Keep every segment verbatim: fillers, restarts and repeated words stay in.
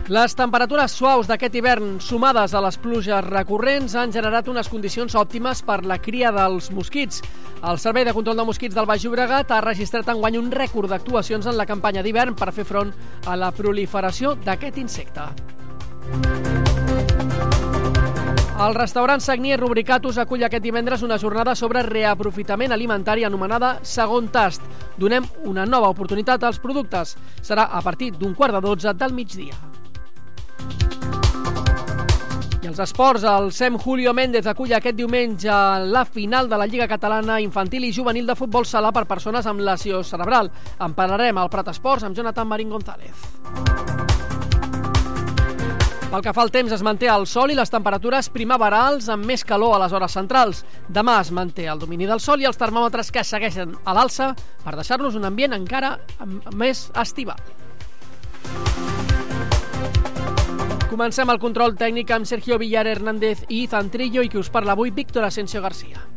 Les temperatures suaus d'aquest hivern sumades a les pluges recurrents han generat unes condicions òptimes per la cria dels mosquits. El Servei de Control de Mosquits del Baix Llobregat ha registrat enguany un rècord d'actuacions en la campanya d'hivern per fer front a la proliferació d'aquest insecte. El restaurant Sagnier Rubricatus acull aquest divendres una jornada sobre reaprofitament alimentari anomenada Segon Tast. Donem una nova oportunitat als productes. Serà a partir d'un quart de dotze del migdia. I els esports, el S E M Julio Méndez acull aquest diumenge la final de la Lliga Catalana Infantil i Juvenil de Futbol Sala per persones amb lesió cerebral. En parlarem al Prat Esports amb Jonathan Marín González. Pel que fa al temps, es manté el sol i les temperatures primaverals amb més calor a les hores centrals. Demà es manté el domini del sol i els termòmetres que segueixen a l'alça per deixar-nos un ambient encara més estival. Comencem el control tècnic amb Sergio Villar Hernández i Izan Trillo i qui us parla avui, Víctor Asensio García.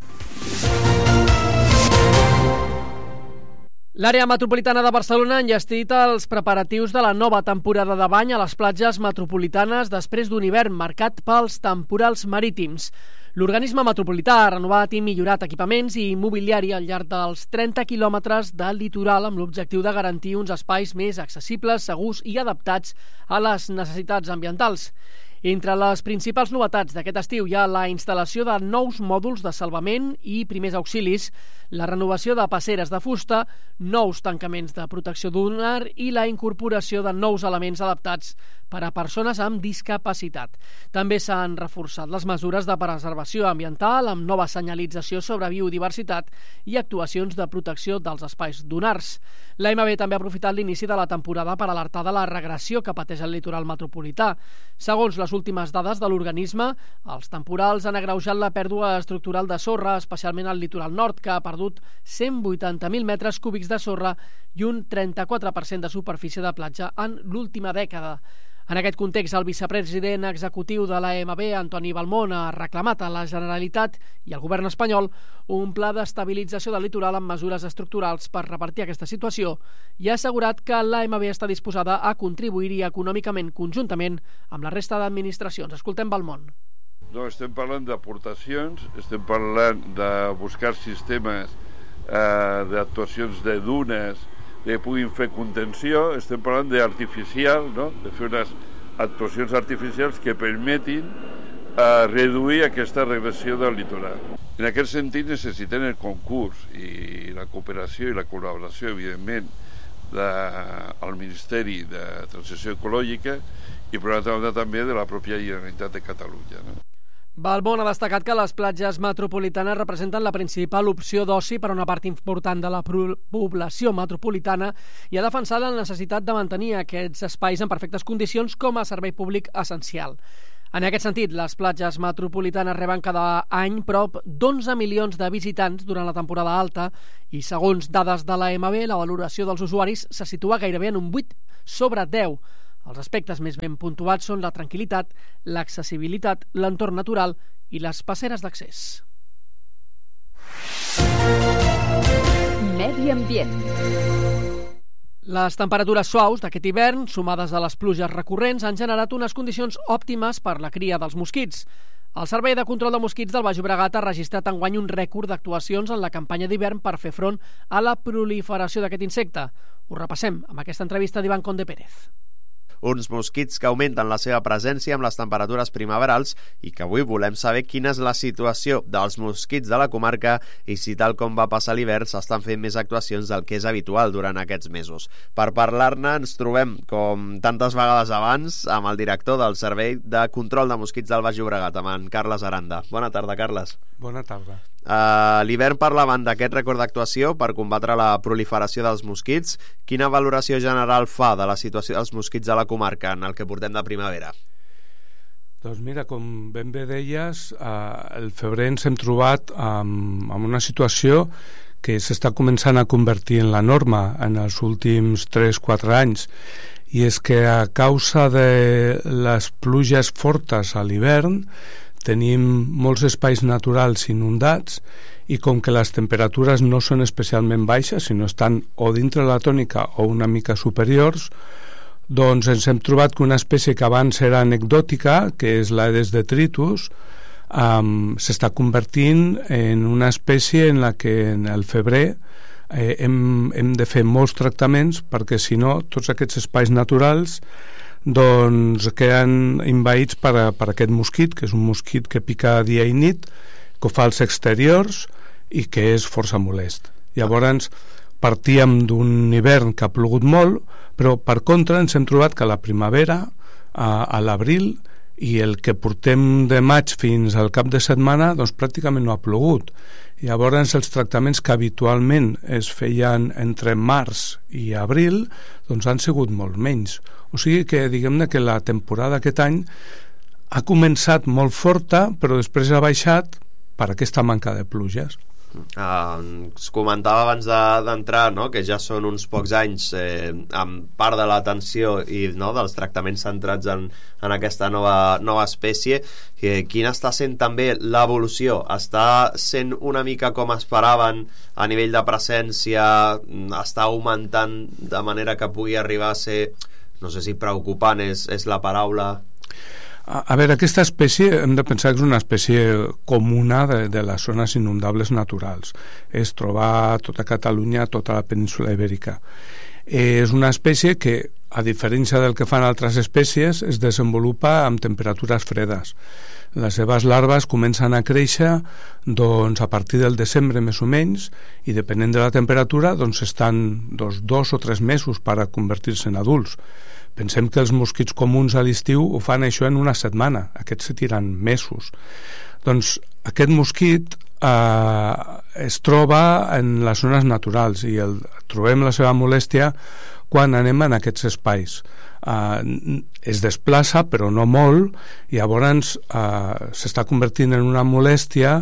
L'àrea metropolitana de Barcelona ha enllestit els preparatius de la nova temporada de bany a les platges metropolitanes després d'un hivern marcat pels temporals marítims. L'organisme metropolità ha renovat i millorat equipaments i mobiliari al llarg dels trenta quilòmetres del litoral amb l'objectiu de garantir uns espais més accessibles, segurs i adaptats a les necessitats ambientals. Entre les principals novetats d'aquest estiu hi ha la instal·lació de nous mòduls de salvament i primers auxilis, la renovació de passeres de fusta, nous tancaments de protecció dunar i la incorporació de nous elements adaptats per a persones amb discapacitat. També s'han reforçat les mesures de preservació ambiental amb nova senyalització sobre biodiversitat i actuacions de protecció dels espais dunars. L'A M B també ha aprofitat l'inici de la temporada per alertar de la regressió que pateix el litoral metropolità. Segons les últimes dades de l'organisme, els temporals han agreujat la pèrdua estructural de sorra, especialment al litoral nord, que ha perdut cent vuitanta mil metres cúbics de sorra i un trenta-quatre per cent de superfície de platja en l'última dècada. En aquest context, el vicepresident executiu de l'A M B, Antoni Balmón, ha reclamat a la Generalitat i al govern espanyol un pla d'estabilització del litoral amb mesures estructurals per revertir aquesta situació i ha assegurat que l'A M B està disposada a contribuir-hi econòmicament conjuntament amb la resta d'administracions. Escoltem Balmón. No, estem parlant d'aportacions, estem parlant de buscar sistemes eh, d'actuacions de dunes que puguin fer contenció, estem parlant d'artificial, no? De fer unes actuacions artificials que permetin eh, reduir aquesta regressió del litoral. En aquest sentit necessitem el concurs i la cooperació i la col·laboració, evidentment, del Ministeri de Transició Ecològica i per altra banda també de la pròpia Generalitat de Catalunya, no? Balmón ha destacat que les platges metropolitanes representen la principal opció d'oci per a una part important de la població metropolitana i ha defensat la necessitat de mantenir aquests espais en perfectes condicions com a servei públic essencial. En aquest sentit, les platges metropolitanes reben cada any prop d'onze milions de visitants durant la temporada alta i, segons dades de l'A M B, la valoració dels usuaris se situa gairebé en un vuit sobre deu. Els aspectes més ben puntuats són la tranquil·litat, l'accessibilitat, l'entorn natural i les passeres d'accés. Medi ambient. Les temperatures suaus d'aquest hivern, sumades a les pluges recurrents, han generat unes condicions òptimes per la cria dels mosquits. El Servei de Control de Mosquits del Baix Llobregat ha registrat enguany un rècord d'actuacions en la campanya d'hivern per fer front a la proliferació d'aquest insecte. Ho repassem amb aquesta entrevista d'Ivan Conde Pérez. Uns mosquits que augmenten la seva presència amb les temperatures primaverals i que avui volem saber quina és la situació dels mosquits de la comarca i si, tal com va passar l'hivern, s'estan fent més actuacions del que és habitual durant aquests mesos. Per parlar-ne ens trobem, com tantes vegades abans, amb el director del Servei de Control de Mosquits del Baix Llobregat, amb en Carles Aranda. Bona tarda, Carles. Bona tarda. Uh, L'hivern parlaven d'aquest rècord d'actuació per combatre la proliferació dels mosquits. Quina valoració general fa de la situació dels mosquits de la comarca en el que portem de primavera? Doncs mira, com ben bé deies, eh, el febrer ens hem trobat amb, amb una situació que s'està començant a convertir en la norma en els últims tres quatre anys, i és que a causa de les pluges fortes a l'hivern tenim molts espais naturals inundats i com que les temperatures no són especialment baixes, sinó estan o dintre la tònica o una mica superiors, doncs ens hem trobat que una espècie que abans era anecdòtica, que és l'Aedes detritus, um, s'està convertint en una espècie en la que en el febrer eh, hem, hem de fer molts tractaments, perquè si no tots aquests espais naturals doncs queden envaïts per, a, per aquest mosquit, que és un mosquit que pica dia i nit, que ho fa als exteriors i que és força molest. Llavors partíem d'un hivern que ha plogut molt, però per contra ens hem trobat que a la primavera, a, a l'abril, i el que portem de maig fins al cap de setmana doncs pràcticament no ha plogut. Llavors els tractaments que habitualment es feien entre març i abril doncs han sigut molt menys. O sigui que diguem-ne que la temporada aquest any ha començat molt forta, però després ha baixat per aquesta manca de pluges. Uh, es comentava abans d'entrar de, no, que ja són uns pocs anys eh, amb part de l'atenció i no, dels tractaments centrats en, en aquesta nova, nova espècie. Eh, quina està sent també l'evolució? Està sent una mica com esperaven a nivell de presència? Està augmentant de manera que pugui arribar a ser, no sé si preocupant és, és la paraula? A veure, aquesta espècie hem de pensar que és una espècie comuna de, de les zones inundables naturals. Es troba a tota Catalunya, a tota la península ibèrica. Eh, és una espècie que, a diferència del que fan altres espècies, es desenvolupa amb temperatures fredes. Les seves larves comencen a créixer doncs, a partir del desembre més o menys, i depenent de la temperatura doncs, estan dos, dos o tres mesos per a convertir-se en adults. Pensem que els mosquits comuns a l'estiu ho fan això en una setmana, aquests se tiren mesos. Doncs aquest mosquit eh, es troba en les zones naturals i el, trobem la seva molèstia quan anem en aquests espais. Eh, es desplaça, però no molt, i llavors eh, s'està convertint en una molèstia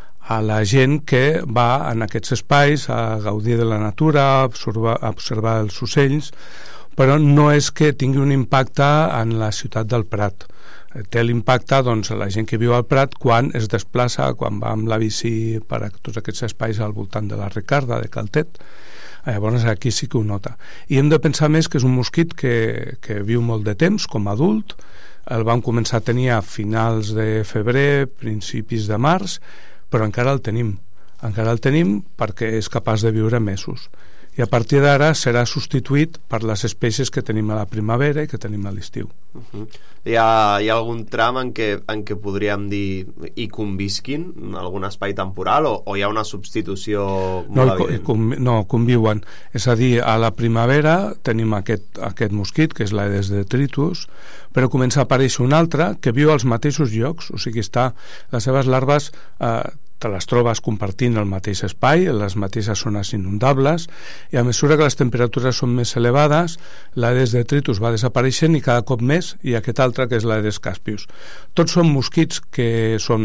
a la gent que va en aquests espais a gaudir de la natura, a observar, a observar els ocells, però no és que tingui un impacte en la ciutat del Prat. Té l'impacte doncs, a la gent que viu al Prat quan es desplaça, quan va amb la bici per a tots aquests espais al voltant de la Ricarda, de Caltet. Llavors aquí sí que ho nota. I hem de pensar més que és un mosquit que, que viu molt de temps com a adult. El vam començar a tenir a finals de febrer, principis de març, però encara el tenim. Encara el tenim perquè és capaç de viure mesos. I a partir d'ara serà substituït per les espècies que tenim a la primavera i que tenim a l'estiu. Uh-huh. Hi ha, hi ha algun tram en què, en què podríem dir hi convisquin, algun espai temporal, o, o hi ha una substitució molt no, evident? Com, no, conviuen. És a dir, a la primavera tenim aquest, aquest mosquit, que és l'Aedes detritus, però comença a aparèixer un altre que viu als mateixos llocs, o sigui, està, les seves larves eh, te les trobes compartint el mateix espai, en les mateixes zones inundables, i a mesura que les temperatures són més elevades, l'Aedes detritus va desapareixent i cada cop més, i aquest altre que és l'Aedes caspius. Tots són mosquits que són,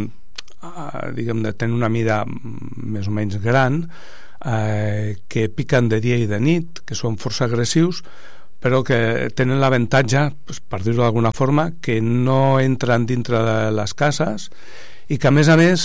eh, diguem, tenen una mida més o menys gran, eh, que piquen de dia i de nit, que són força agressius, però que tenen l'avantatge, per dir-ho d'alguna forma, que no entren dintre de les cases i que a més a més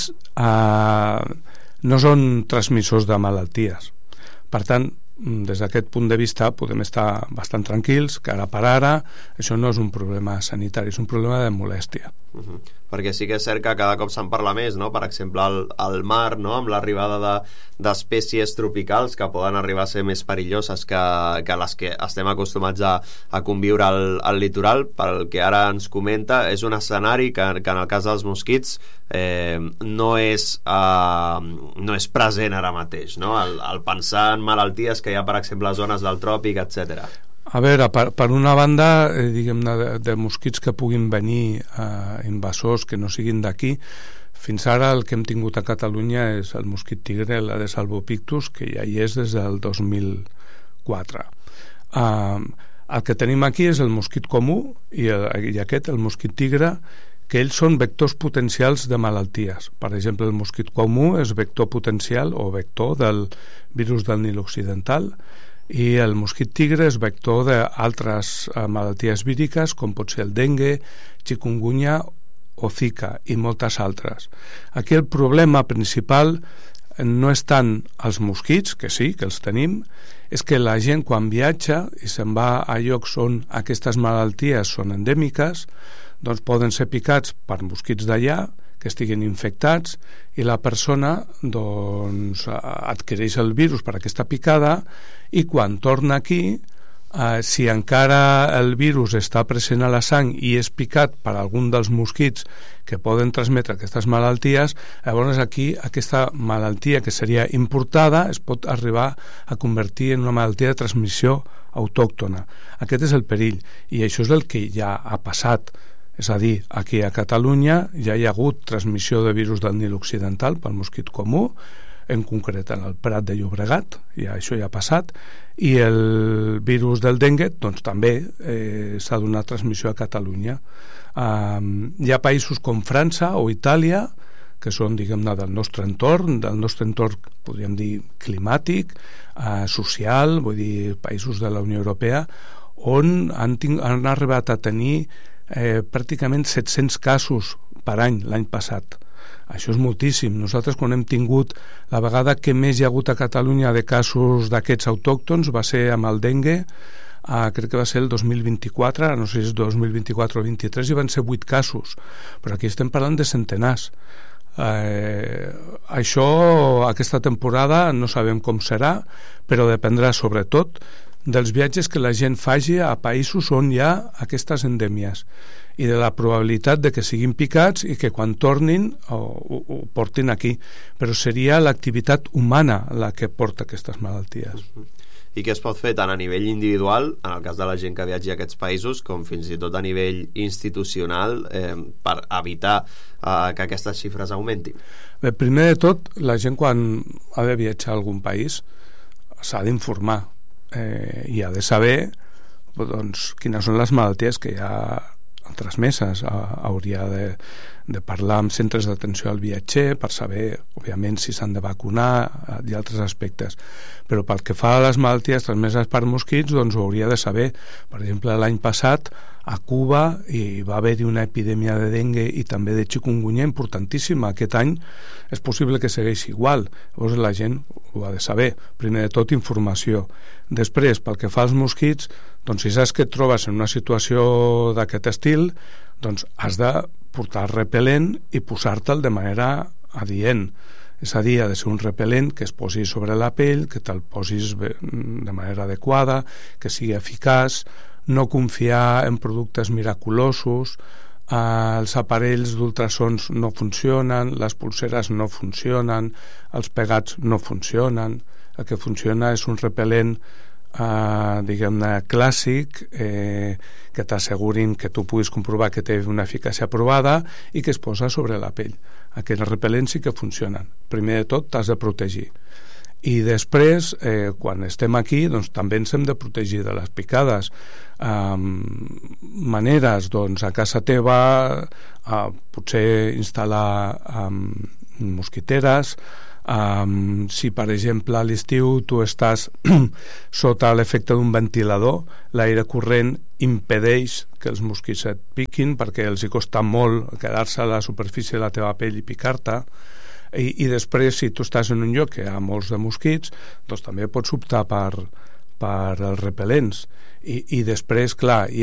eh, no són transmissors de malalties. Per tant, des d'aquest punt de vista podem estar bastant tranquils que ara per ara això no és un problema sanitari, és un problema de molèstia. Uh-huh. Perquè sí que és cert que cada cop se'n parla més, no? Per exemple al, al mar, no? Amb l'arribada de, d'espècies tropicals que poden arribar a ser més perilloses que, que les que estem acostumats a, a conviure al, al litoral. Pel que ara ens comenta, és un escenari que, que en el cas dels mosquits eh, no, és, eh, no és present ara mateix, no? El, el pensar en malalties que hi ha, per exemple, a zones del tròpic, etcètera. A veure, per, per una banda, eh, diguem-ne, de, de mosquits que puguin venir eh, invasors que no siguin d'aquí, fins ara el que hem tingut a Catalunya és el mosquit tigre, la de Salvopictus, que ja hi és des del dos mil quatre. Eh, el que tenim aquí és el mosquit comú i, el, i aquest, el mosquit tigre, que ells són vectors potencials de malalties. Per exemple, el mosquit comú és vector potencial o vector del virus del Nil occidental, i el mosquit tigre és vector d'altres eh, malalties víriques com pot ser el dengue, chikungunya o zika i moltes altres. Aquí el problema principal no és tant els mosquits, que sí, que els tenim, és que la gent quan viatja i se'n va a llocs on aquestes malalties són endèmiques, doncs poden ser picats per mosquits d'allà, que estiguin infectats, i la persona doncs, adquireix el virus per aquesta picada, i quan torna aquí, eh, si encara el virus està present a la sang i és picat per algun dels mosquits que poden transmetre aquestes malalties, llavors aquí aquesta malaltia que seria importada es pot arribar a convertir en una malaltia de transmissió autòctona. Aquest és el perill, i això és el que ja ha passat. És a dir, aquí a Catalunya ja hi ha hagut transmissió de virus del Nil Occidental pel mosquit comú, en concret en el Prat de Llobregat, ja això ja ha passat, i el virus del dengue doncs també eh, s'ha donat transmissió a Catalunya. Um, hi ha països com França o Itàlia, que són, diguem-ne, del nostre entorn, del nostre entorn, podríem dir, climàtic, eh, social, vull dir, països de la Unió Europea, on han, ting- han arribat a tenir Eh, pràcticament set-cents casos per any l'any passat. Això és moltíssim. Nosaltres, quan hem tingut la vegada que més hi ha hagut a Catalunya de casos d'aquests autòctons, va ser amb el dengue, eh, crec que va ser el dos mil vint-i-quatre, no sé si és dos mil vint-i-quatre o vint-i-tres, i van ser vuit casos, però aquí estem parlant de centenars. Eh, això aquesta temporada no sabem com serà, però dependrà sobretot dels viatges que la gent faci a països on hi ha aquestes endèmies i de la probabilitat de que siguin picats i que quan tornin ho, ho, ho portin aquí, però seria l'activitat humana la que porta aquestes malalties. I què es pot fer tant a nivell individual, en el cas de la gent que viatgi a aquests països, com fins i tot a nivell institucional, eh, per evitar eh, que aquestes xifres augmentin? Bé, primer de tot, la gent quan ha de viatjar a algun país s'ha d'informar eh, i ha de saber doncs, quines són les malalties que hi ha transmeses. Hauria de, de parlar amb centres d'atenció al viatger per saber, òbviament, si s'han de vacunar i altres aspectes. Però pel que fa a les malalties transmeses per mosquits, doncs ho hauria de saber. Per exemple, l'any passat a Cuba hi va haver-hi una epidèmia de dengue i també de chikungunya importantíssima. Aquest any és possible que segueixi igual. Llavors la gent ho ha de saber. Primer de tot, informació. Després, pel que fa als mosquits, doncs si saps que et trobes en una situació d'aquest estil, doncs has de portar repel·lent i posar-te'l de manera adient. És a dir, ha de ser un repel·lent que es posi sobre la pell, que te'l posis de manera adequada, que sigui eficaç, no confiar en productes miraculosos, eh, els aparells d'ultrasons no funcionen, les pulseres no funcionen, els pegats no funcionen. El que funciona és un repel·lent Uh, diguem-ne clàssic, eh, que t'assegurin que tu puguis comprovar que té una eficàcia provada i que es posa sobre la pell. Aquests repel·lents sí que funcionen. Primer de tot t'has de protegir i després, eh, quan estem aquí, doncs també ens hem de protegir de les picades. Um, maneres, doncs a casa teva uh, potser instal·lar um, mosquiteres. Um, si per exemple a l'estiu tu estàs sota l'efecte d'un ventilador, l'aire corrent impedeix que els mosquits et piquin perquè els hi costa molt quedar-se a la superfície de la teva pell i picar-te. I, i després, si tu estàs en un lloc que hi ha molts de mosquits, doncs també pots optar per, per els repel·lents. I, i després, clar,